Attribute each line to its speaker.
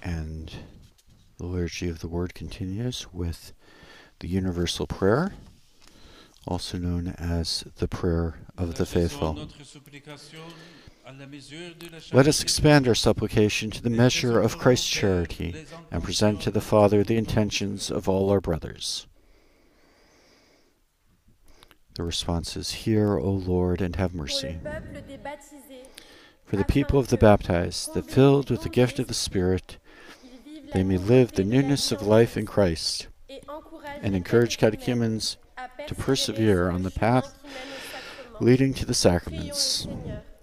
Speaker 1: And the Liturgy of the Word continues with the Universal Prayer, also known as the Prayer of the Faithful. Let us expand our supplication to the measure of Christ's charity and present to the Father the intentions of all our brothers. The response is, Hear, O Lord, and have mercy. For the people of the baptized, that filled with the gift of the Spirit, they may live the newness of life in Christ, and encourage catechumens to persevere on the path leading to the sacraments.